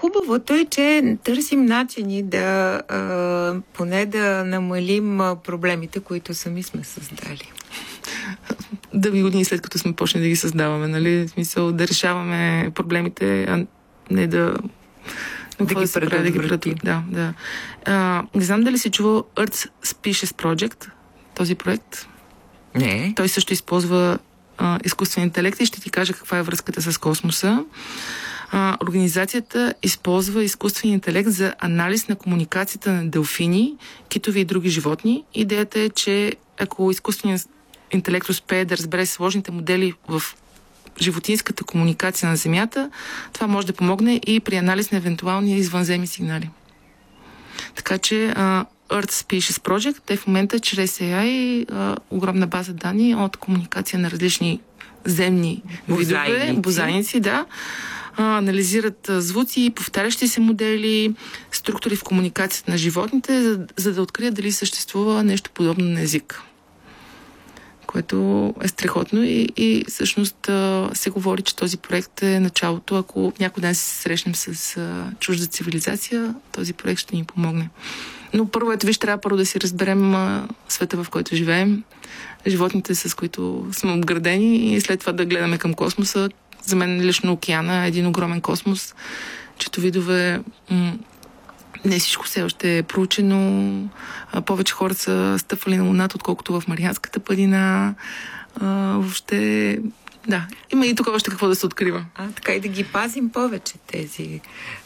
хубавото е, че търсим начини да поне да намалим проблемите, които сами сме създали. Да ви години след като сме почнали да ги създаваме, нали? В смисъл да решаваме проблемите, а не да ги предотвратим. Да. Не знам дали си чувал Earth Species Project, този проект. Не. Той също използва изкуствен интелект и ще ти кажа каква е връзката с космоса. Организацията използва изкуствен интелект за анализ на комуникацията на делфини, китови и други животни. Идеята е, че ако изкуственият интелект успее да разбере сложните модели в животинската комуникация на Земята, това може да помогне и при анализ на евентуални извънземни сигнали. Така че Earth Species Project е в момента чрез AI огромна база данни от комуникация на различни земни видове, бозайници, анализират звуци, повтарящи се модели, структури в комуникацията на животните, за да открият дали съществува нещо подобно на език. Което е страхотно и всъщност се говори, че този проект е началото. Ако някой ден се срещнем с чужда цивилизация, този проект ще ни помогне. Но първо, трябва първо да си разберем света, в който живеем, животните, с които сме обградени и след това да гледаме към космоса. За мен лично океана е един огромен космос, чето видове не всичко все още е проучено. Повече хора са стъпвали на Луната, отколкото в Марианската падина. Въобще, има и тук още какво да се открива. Така и да ги пазим повече тези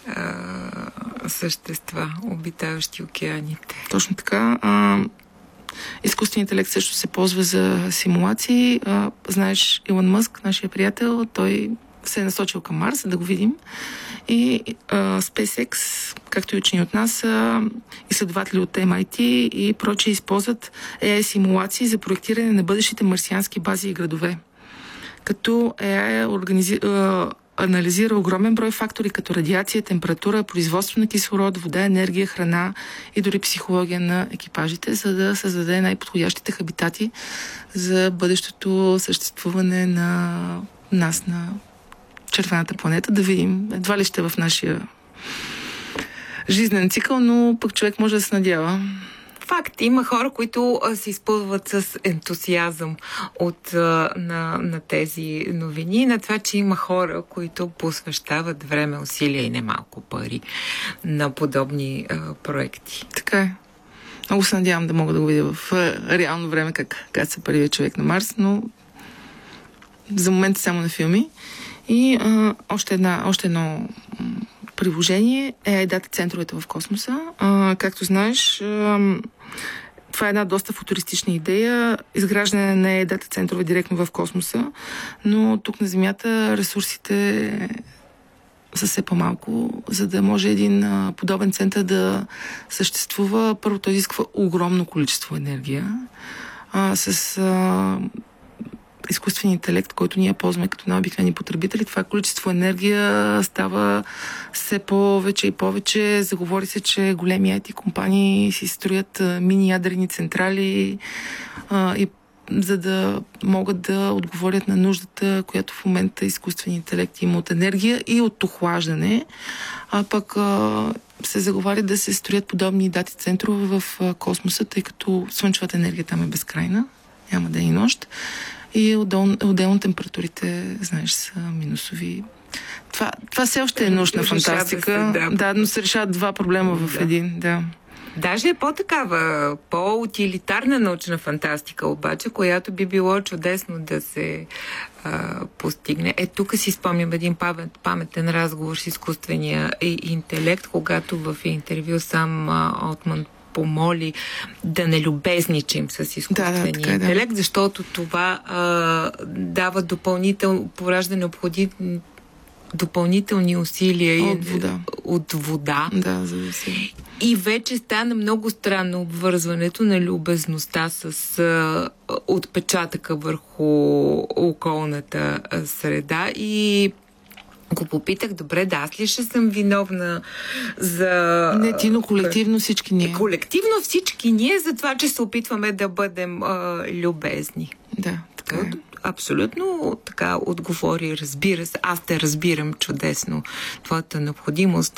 същества, обитаващи океаните. Точно така. Изкуственият интелект също се ползва за симулации. Знаеш, Илон Мъск, нашия приятел, той се е насочил към Марс, да го видим. И SpaceX, както и учени от нас, изследователи от MIT и прочие използват AI симулации за проектиране на бъдещите марсиански бази и градове. Като AI анализира огромен брой фактори, като радиация, температура, производство на кислород, вода, енергия, храна и дори психология на екипажите, за да създаде най-подходящите хабитати за бъдещото съществуване на нас, на червената планета. Да видим. Едва ли ще в нашия жизнен цикъл, но пък човек може да се надява. Факт. Има хора, които се използват с ентусиазъм на тези новини, на това, че има хора, които посвещават време, усилия и немалко пари на подобни проекти. Така е. Много се надявам да мога да го видя в реално време как се първият човек на Марс, но за момента само на филми. И още едно приложение е дата центровете в космоса. Както знаеш, това е една доста футуристична идея. Изграждане на дата центрове директно в космоса, но тук на Земята ресурсите са все по-малко, за да може един подобен център да съществува. Първо той изисква огромно количество енергия с изкуствен интелект, който ние ползваме като най-обикновени потребители. Това количество енергия става все повече и повече. Заговори се, че големи IT компании си строят мини ядрени централи и за да могат да отговорят на нуждата, която в момента изкуствен интелект има от енергия и от охлаждане. А пък се заговаря да се строят подобни дати центрове в космоса, тъй като слънчевата енергия там е безкрайна. Няма ден и нощ. И отделно температурите, знаеш, са минусови. Това все още е научна фантастика. Но се решават два проблема в един. Да. Даже е по-такава, по-утилитарна научна фантастика, обаче, която би било чудесно да се постигне. Тук си спомням един паметен разговор с изкуствения интелект, когато в интервю сам Олтман помоли да не любезничим с изкуствения интелект, защото това дава поражда допълнителни усилия от вода. Да, за да се... И вече стана много странно обвързването на любезността с отпечатъка върху околната среда и го попитах, добре, аз ли ще съм виновна за... Не ти, но колективно всички ние. Колективно всички ние за това, че се опитваме да бъдем любезни. Да, така е. Абсолютно така отговори, разбира се. Аз те разбирам чудесно твоята необходимост